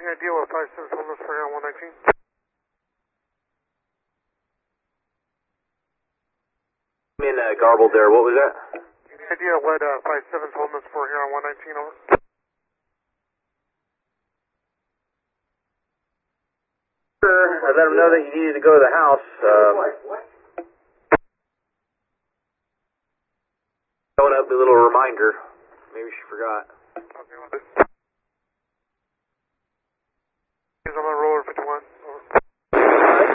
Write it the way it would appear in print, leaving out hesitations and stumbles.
Any idea what 5-7 told us for here on 119? I'm in garbled there. What was that? Any idea what 5-7 told us for here on 119 over? I let him know that you needed to go to the house. Showing up a little reminder. Maybe she forgot.